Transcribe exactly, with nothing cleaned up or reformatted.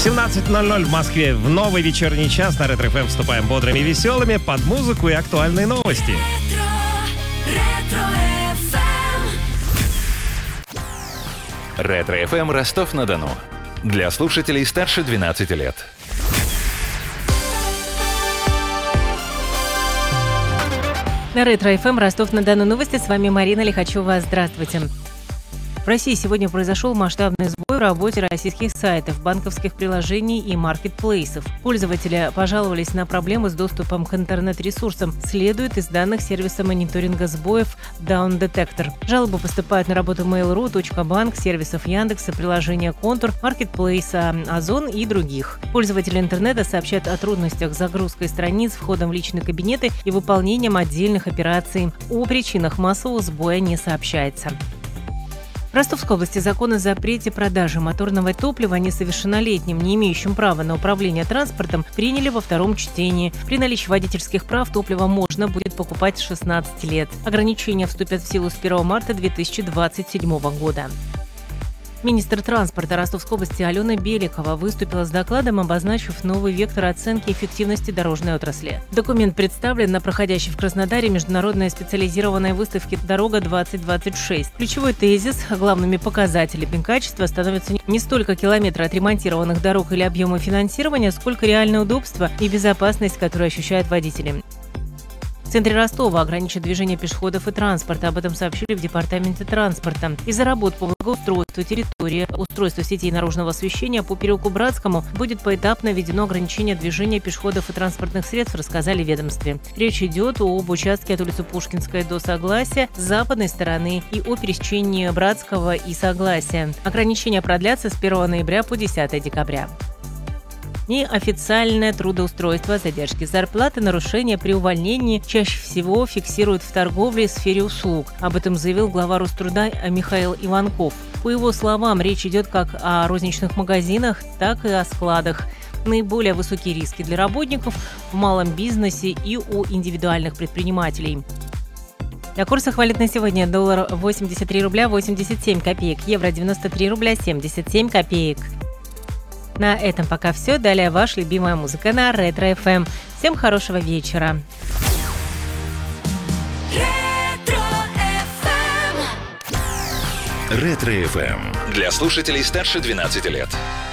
семнадцать ноль ноль в Москве. В новый вечерний час на Ретро эф эм вступаем бодрыми и веселыми под музыку и актуальные новости. Ретро эф эм Ростов-на-Дону. Для слушателей старше двенадцати лет. На Ретро эф эм Ростов-на-Дону новости. С вами Марина Лихачева. Здравствуйте. В России сегодня произошел масштабный сбой в работе российских сайтов, банковских приложений и маркетплейсов. Пользователи пожаловались на проблемы с доступом к интернет-ресурсам, следует из данных сервиса мониторинга сбоев Down Detector. Жалобы поступают на работу мейл точка ру, точка банк, сервисов Яндекса, приложения Контур, маркетплейса Озон и других. Пользователи интернета сообщают о трудностях с загрузкой страниц, входом в личные кабинеты и выполнением отдельных операций. О причинах массового сбоя не сообщается. В Ростовской области закон о запрете продажи моторного топлива несовершеннолетним, не имеющим права на управление транспортом, приняли во втором чтении. При наличии водительских прав топливо можно будет покупать с шестнадцати лет. Ограничения вступят в силу с первого марта две тысячи двадцать седьмого года. Министр транспорта Ростовской области Алена Беликова выступила с докладом, обозначив новый вектор оценки эффективности дорожной отрасли. Документ представлен на проходящей в Краснодаре международной специализированной выставке «Дорога-двадцать двадцать шесть». Ключевой тезис: главными показателями качества становятся не столько километры отремонтированных дорог или объемы финансирования, сколько реальное удобство и безопасность, которую ощущают водители. В центре Ростова ограничат движение пешеходов и транспорта. Об этом сообщили в департаменте транспорта. Из-за работ по благоустройству территории, устройству сетей наружного освещения по переулку Братскому будет поэтапно введено ограничение движения пешеходов и транспортных средств, рассказали в ведомстве. Речь идет об участке от улицы Пушкинская до Согласия с западной стороны и о пересечении Братского и Согласия. Ограничения продлятся с первого ноября по десятое декабря. Неофициальное трудоустройство, задержки зарплаты, нарушения при увольнении чаще всего фиксируют в торговле и сфере услуг. Об этом заявил глава Роструда Михаил Иванков. По его словам, речь идет как о розничных магазинах, так и о складах. Наиболее высокие риски для работников в малом бизнесе и у индивидуальных предпринимателей. На курсах валют на сегодня: доллар восемьдесят три рубля восемьдесят семь копеек, евро девяносто три рубля семьдесят семь копеек. На этом пока все. Далее ваша любимая музыка на Ретро эф эм. Всем хорошего вечера. Ретро эф эм. Для слушателей старше двенадцати лет.